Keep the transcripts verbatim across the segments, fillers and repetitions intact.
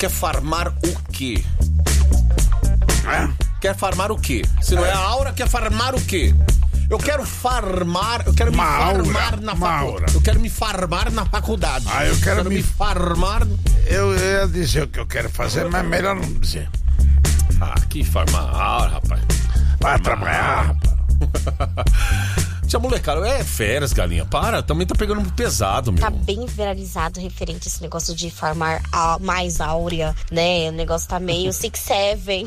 quer farmar o quê? É? Quer farmar o quê? Se não é a Aura, quer farmar o quê? Eu quero farmar, eu quero me Uma farmar aura, na uma faculdade. aura. Eu quero me farmar na faculdade. Ah, eu quero, eu quero me... me farmar. Eu ia dizer o que eu quero fazer, mas melhor não dizer. Ah, que farmar, rapaz. Vai trabalhar, rapaz. Tia molecada, é férias, galinha. Para, também tá pegando muito pesado, meu. Tá bem viralizado referente a esse negócio de farmar a mais áurea, né? O negócio tá meio six seven.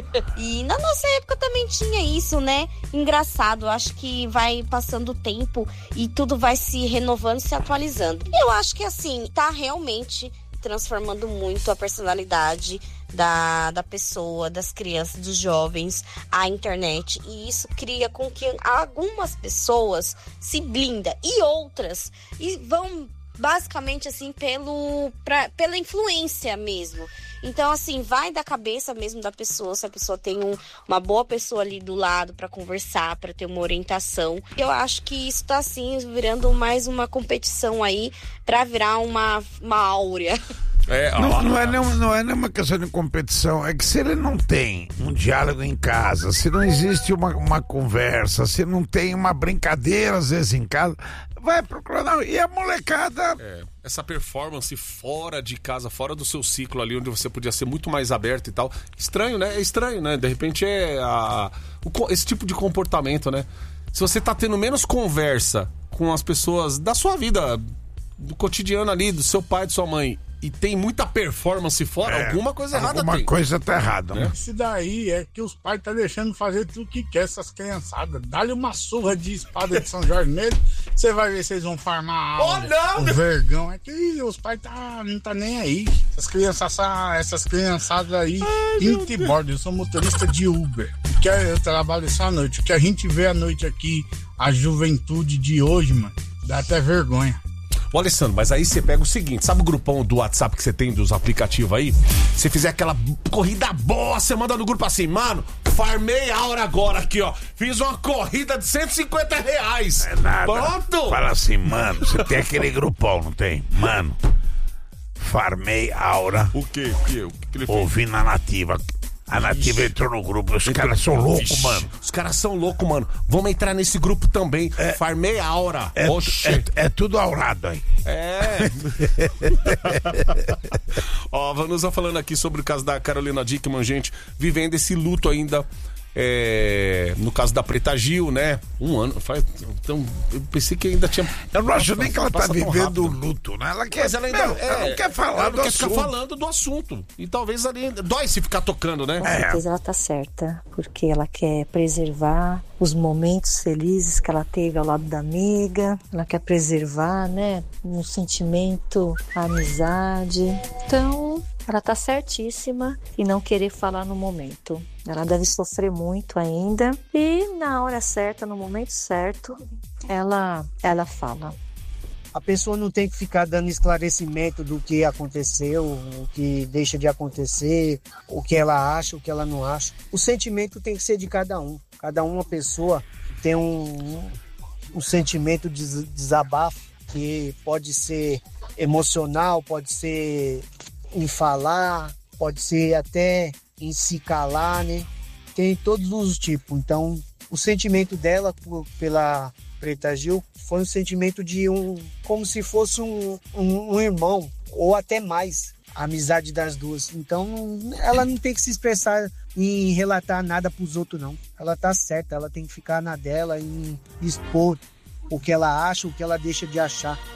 E na nossa época também tinha isso, né? Engraçado, acho que vai passando o tempo e tudo vai se renovando, se atualizando. Eu acho que assim, tá realmente transformando muito a personalidade Da, da pessoa, das crianças, dos jovens, a internet. E isso cria com que algumas pessoas se blindam e outras e vão basicamente assim pelo, pra, pela influência mesmo. Então assim, vai da cabeça mesmo da pessoa, se a pessoa tem um, uma boa pessoa ali do lado para conversar, para ter uma orientação. Eu acho que isso tá assim virando mais uma competição aí para virar uma, uma áurea. É, não, não, é nem, não é nem uma questão de competição, é que se ele não tem um diálogo em casa, se não existe uma, uma conversa, se não tem uma brincadeira às vezes em casa, vai procurar. Não, e a molecada... É, essa performance fora de casa, fora do seu ciclo ali, onde você podia ser muito mais aberto e tal. Estranho, né? É estranho, né? De repente é a, o, esse tipo de comportamento, né? Se você tá tendo menos conversa com as pessoas da sua vida, do cotidiano ali, do seu pai, de sua mãe, e tem muita performance fora, é, alguma coisa errada alguma tem. Alguma coisa tá errada, né? Isso daí é que os pais tá deixando fazer tudo que quer essas criançadas. Dá-lhe uma surra de espada de São Jorge nele, você vai ver se eles vão farmar a aula. Oh, não! O vergão. É que os pais tá, não tá nem aí. Essas crianças, essas criançadas aí, quinta e borda. Eu sou motorista de Uber. Porque eu trabalho só à noite. O que a gente vê à noite aqui, a juventude de hoje, mano, dá até vergonha. Ô Alessandro, mas aí você pega o seguinte, sabe o grupão do WhatsApp que você tem dos aplicativos aí? Você fizer aquela corrida boa, você manda no grupo assim, mano, farmei a hora agora aqui, ó. Fiz uma corrida de cento e cinquenta reais. É nada. Pronto? Fala assim, mano, você tem aquele grupão, não tem? Mano, farmei a hora. O quê? O quê? O que, que ele fez? Ouvindo a Nativa. A Nativa Ixi. entrou no grupo, os caras são loucos, mano. Os caras são loucos, mano. Vamos entrar nesse grupo também. É, Farmei a hora. É, é, é tudo aurado aí. É. Ó, Vanusa falando aqui sobre o caso da Carolina Dickmann, gente, vivendo esse luto ainda. É, no caso da Preta Gil, né? Um ano. Faz, então, eu pensei que ainda tinha. Eu não acho nem que ela tá vivendo o luto, né? Ela quer, Mas ela ainda, meu, é, ela não quer falar ela do não quer assunto. ficar falando do assunto. E talvez ali dói se ficar tocando, né? Com certeza ela tá certa, porque ela quer preservar os momentos felizes que ela teve ao lado da amiga, ela quer preservar, né, um sentimento, a amizade. Então, ela tá certíssima em não querer falar no momento. Ela deve sofrer muito ainda e na hora certa, no momento certo, ela, ela fala. A pessoa não tem que ficar dando esclarecimento do que aconteceu, o que deixa de acontecer, o que ela acha, o que ela não acha. O sentimento tem que ser de cada um. Cada uma pessoa tem um, um sentimento de desabafo que pode ser emocional, pode ser em falar, pode ser até em se calar, né? Tem todos os tipos. Então, o sentimento dela por, pela Preta Gil foi um sentimento de um... como se fosse um, um, um irmão, ou até mais, a amizade das duas. Então, ela não tem que se expressar em relatar nada pros outros, não. Ela tá certa, ela tem que ficar na dela e expor o que ela acha, o que ela deixa de achar.